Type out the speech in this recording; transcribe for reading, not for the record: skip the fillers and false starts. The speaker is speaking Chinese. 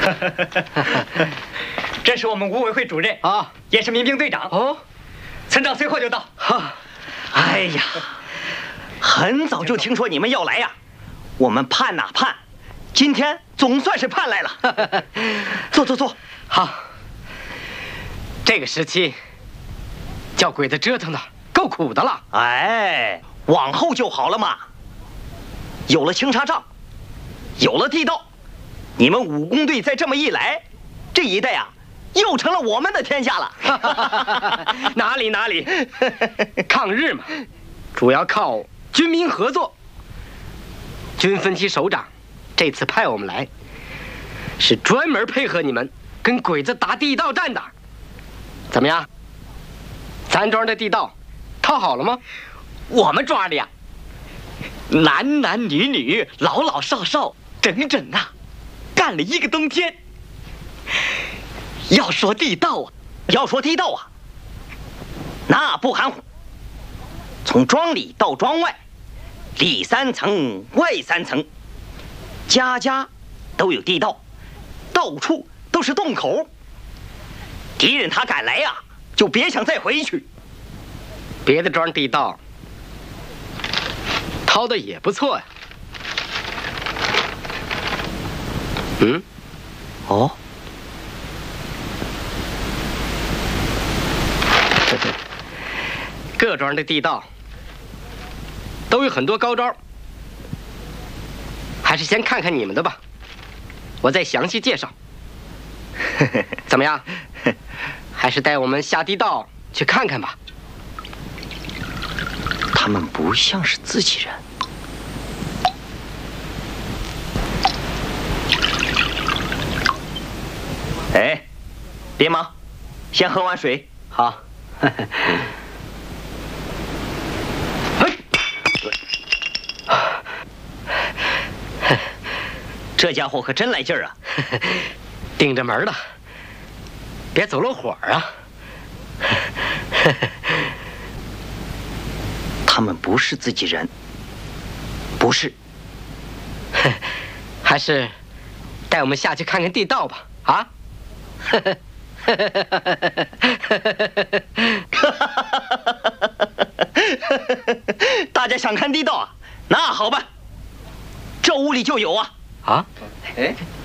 这是我们伍委会主任啊， 也是民兵队长。 哦， 村长随后就到。 哈，哎呀，很早就听说你们要来呀，我们盼呐盼，今天总算是盼来了。坐坐坐。 好，这个时期叫鬼子折腾的够苦的了。 哎，往后就好了嘛。有了青纱帐，有了地道，你们武工队再这么一来，这一带啊，又成了我们的天下了。 哪里哪里，抗日嘛，主要靠军民合作。军分期首长这次派我们来，是专门配合你们跟鬼子打地道战的。怎么样？咱庄的地道套好了吗？ 我们庄的呀，男男女女，老老少少，整整啊，干了一个冬天。要说地道啊，那不含糊。从庄里到庄外，里3层外3层，家家都有地道，到处都是洞口。敌人他敢来呀，就别想再回去。 别的庄地道掏的也不错呀。嗯， 哦， 各庄的地道都有很多高招，还是先看看你们的吧，我再详细介绍。怎么样？还是带我们下地道去看看吧。 他们不像是自己人。哎，别忙，先喝碗水。 好。 这家伙可真来劲儿啊！ 盯着门了，别走漏火啊！ 他们不是自己人，不是。 还是带我们下去看看地道吧，啊？ 大家想看地道啊？那好办，这屋里就有啊。 啊？ 哎。